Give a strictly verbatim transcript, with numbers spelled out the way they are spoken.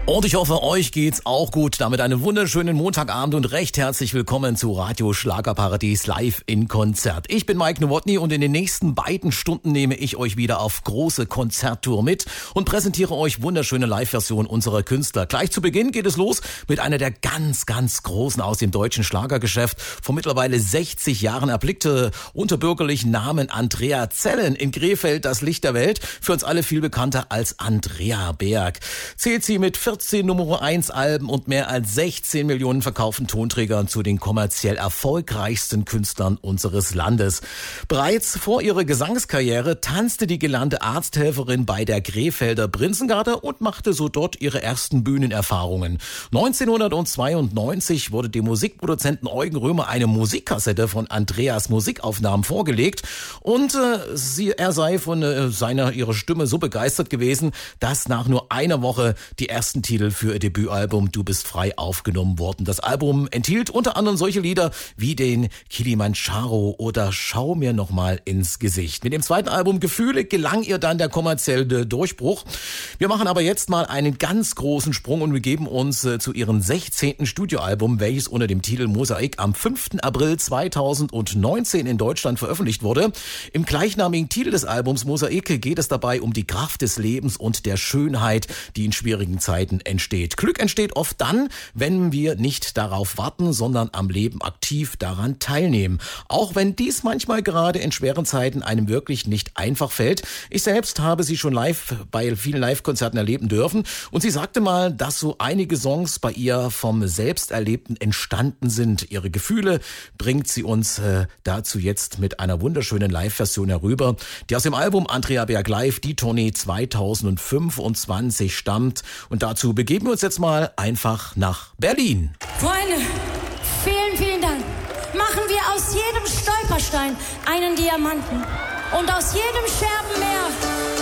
Und ich hoffe, euch geht's auch gut. Damit einen wunderschönen Montagabend und recht herzlich willkommen zu Radio Schlagerparadies live in Konzert. Ich bin Mike Nowotny und in den nächsten beiden Stunden nehme ich euch wieder auf große Konzerttour mit und präsentiere euch wunderschöne Live-Versionen unserer Künstler. Gleich zu Beginn geht es los mit einer der ganz, ganz Großen aus dem deutschen Schlagergeschäft. Vor mittlerweile sechzig Jahren erblickte unter bürgerlichen Namen Andrea Zellen in Krefeld das Licht der Welt. Für uns alle viel bekannter als Andrea Berg. Zählt sie mit vierzehn Nummer eins Alben und mehr als sechzehn Millionen verkauften Tonträgern zu den kommerziell erfolgreichsten Künstlern unseres Landes. Bereits vor ihrer Gesangskarriere tanzte die gelernte Arzthelferin bei der Krefelder Prinzengarde und machte so dort ihre ersten Bühnenerfahrungen. neunzehnhundertzweiundneunzig wurde dem Musikproduzenten Eugen Römer eine Musikkassette von Andreas Musikaufnahmen vorgelegt und äh, sie, er sei von äh, seiner ihrer Stimme so begeistert gewesen, dass nach nur einer Woche die ersten Titel für ihr Debütalbum Du bist frei aufgenommen wurden. Das Album enthielt unter anderem solche Lieder wie den Kilimanjaro oder Schau mir noch mal ins Gesicht. Mit dem zweiten Album Gefühle gelang ihr dann der kommerzielle Durchbruch. Wir machen aber jetzt mal einen ganz großen Sprung und wir geben uns äh, zu ihrem sechzehnten Studioalbum, welches unter dem Titel Mosaik am fünften April zweitausendneunzehn in Deutschland veröffentlicht wurde. Im gleichnamigen Titel des Albums Mosaik geht es dabei um die Kraft des Lebens und der Schönheit, die in schwierigen Zeiten entsteht. Glück entsteht oft dann, wenn wir nicht darauf warten, sondern am Leben aktiv daran teilnehmen. Auch wenn dies manchmal gerade in schweren Zeiten einem wirklich nicht einfach fällt. Ich selbst habe sie schon live bei vielen Live-Konzerten erleben dürfen und sie sagte mal, dass so einige Songs bei ihr vom Selbsterlebten entstanden sind. Ihre Gefühle bringt sie uns äh, dazu jetzt mit einer wunderschönen Live-Version herüber, die aus dem Album Andrea Berg Live, die Tournee zweitausendfünfundzwanzig stammt. Und dazu begeben wir uns jetzt mal einfach nach Berlin. Freunde, vielen, vielen Dank. Machen wir aus jedem Stolperstein einen Diamanten und aus jedem Scherbenmeer